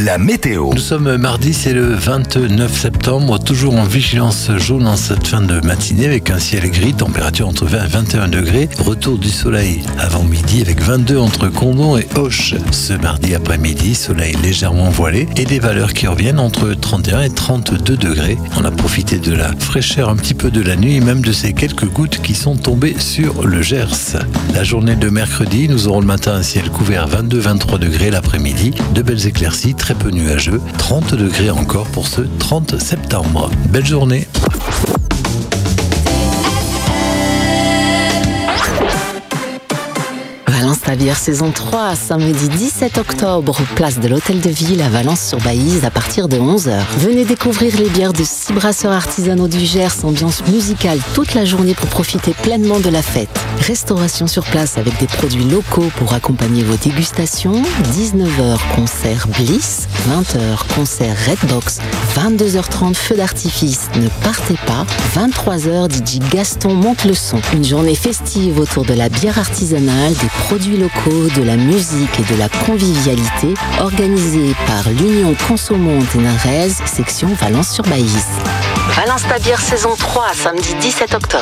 La météo. Nous sommes mardi, c'est le 29 septembre, toujours en vigilance jaune en cette fin de matinée avec un ciel gris, température entre 20 et 21 degrés. Retour du soleil avant midi avec 22 entre Condom et Auch. Ce mardi après-midi, soleil légèrement voilé et des valeurs qui reviennent entre 31 et 32 degrés. On a profité de la fraîcheur un petit peu de la nuit et même de ces quelques gouttes qui sont tombées sur le Gers. La journée de mercredi, nous aurons le matin un ciel couvert 22-23 degrés, l'après-midi, de belles éclaircies, très peu nuageux, 30 degrés encore pour ce 30 septembre. Belle journée. Valence-Tabière saison 3, samedi 17 octobre, place de l'Hôtel de Ville à Valence-sur-Baïse à partir de 11h. Venez découvrir les bières de 6 brasseurs artisanaux du Gers, ambiance musicale toute la journée pour profiter pleinement de la fête. Restauration sur place avec des produits locaux pour accompagner vos dégustations. 19h, concert Bliss. 20h, concert Redbox. 22h30, feu d'artifice. Ne partez pas. 23h, DJ Gaston monte le son. Une journée festive autour de la bière artisanale, des produits locaux, de la musique et de la convivialité, organisée par l'Union Consommante et Narèze, section Valence-sur-Baïse. Valence-Tabière saison 3, samedi 17 octobre.